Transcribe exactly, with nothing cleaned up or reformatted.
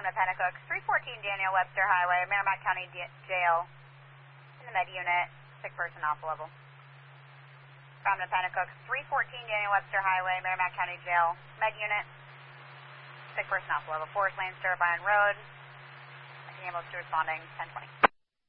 From the Pennacook, three fourteen Daniel Webster Highway, Merrimack County D Jail. In the med unit, sick person off level. From the Pennacook, three fourteen Daniel Webster Highway, Merrimack County Jail. Med unit, sick person off level. Forest Lane, Stirrup Iron Road. Ambulance responding, ten twenty.